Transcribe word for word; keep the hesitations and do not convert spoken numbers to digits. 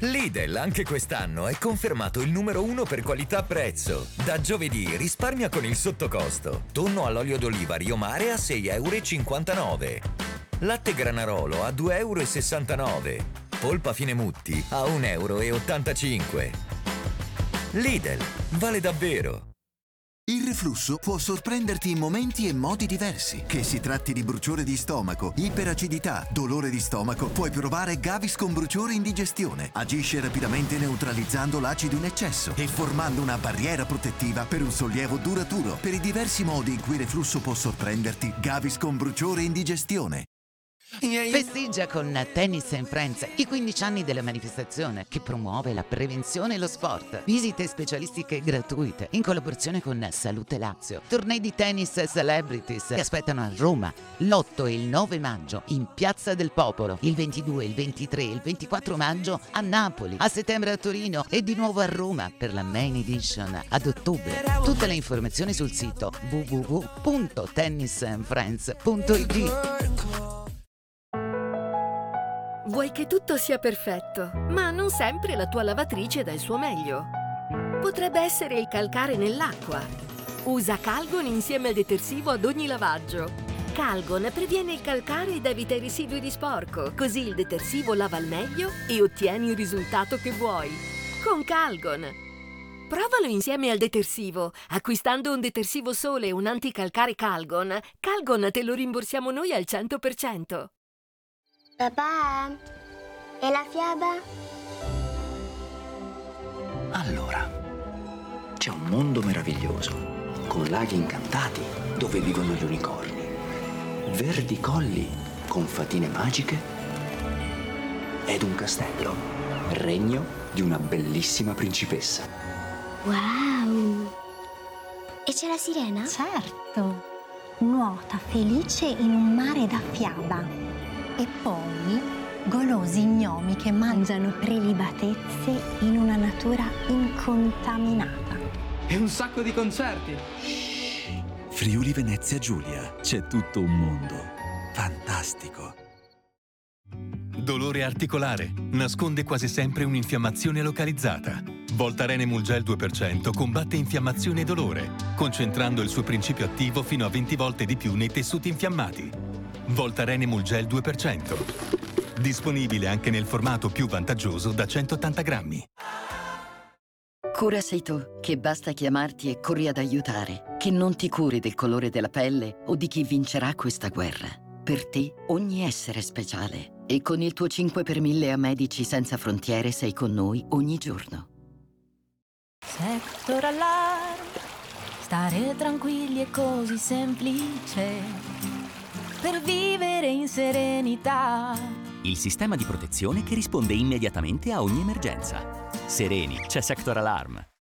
Lidl anche quest'anno è confermato il numero uno per qualità-prezzo. Da giovedì risparmia con il sottocosto. Tonno all'olio d'oliva Rio Mare a sei e cinquantanove euro. Latte Granarolo a due e sessantanove euro. Polpa Finemutti a un e ottantacinque euro. Lidl, vale davvero! Il reflusso può sorprenderti in momenti e modi diversi. Che si tratti di bruciore di stomaco, iperacidità, dolore di stomaco, puoi provare Gaviscon Bruciore Indigestione. Agisce rapidamente neutralizzando l'acido in eccesso e formando una barriera protettiva per un sollievo duraturo. Per i diversi modi in cui il reflusso può sorprenderti, Gaviscon Bruciore Indigestione. Festeggia con Tennis and Friends i quindici anni della manifestazione che promuove la prevenzione e lo sport. Visite specialistiche gratuite in collaborazione con Salute Lazio. Tornei di tennis celebrities che aspettano a Roma l'otto e il nove maggio in Piazza del Popolo, il ventidue, il ventitré e il ventiquattro maggio a Napoli, a settembre a Torino e di nuovo a Roma per la Main Edition ad ottobre. Tutte le informazioni sul sito w w w punto tennis and friends punto i t. Vuoi che tutto sia perfetto, ma non sempre la tua lavatrice dà il suo meglio. Potrebbe essere il calcare nell'acqua. Usa Calgon insieme al detersivo ad ogni lavaggio. Calgon previene il calcare ed evita i residui di sporco, così il detersivo lava al meglio e ottieni il risultato che vuoi. Con Calgon. Provalo insieme al detersivo. Acquistando un detersivo sole e un anticalcare Calgon, Calgon te lo rimborsiamo noi al cento per cento. Papà, e la fiaba? Allora, c'è un mondo meraviglioso, con laghi incantati dove vivono gli unicorni, verdi colli con fatine magiche ed un castello, regno di una bellissima principessa. Wow! E c'è la sirena? Certo, nuota felice in un mare da fiaba. E poi golosi gnomi che mangiano prelibatezze in una natura incontaminata. E un sacco di concerti. Friuli Venezia Giulia, c'è tutto un mondo fantastico. Dolore articolare. Nasconde quasi sempre un'infiammazione localizzata. Voltaren Emulgel due per cento combatte infiammazione e dolore, concentrando il suo principio attivo fino a venti volte di più nei tessuti infiammati. Voltaren Emulgel due per cento. Disponibile anche nel formato più vantaggioso da centottanta grammi. Cura sei tu, che basta chiamarti e corri ad aiutare, che non ti curi del colore della pelle o di chi vincerà questa guerra. Per te ogni essere è speciale e con il tuo cinque per mille a Medici Senza Frontiere sei con noi ogni giorno. Sector Allarm, stare tranquilli è così semplice per vivere in serenità. Il sistema di protezione che risponde immediatamente a ogni emergenza. Sereni, c'è Sector Alarm.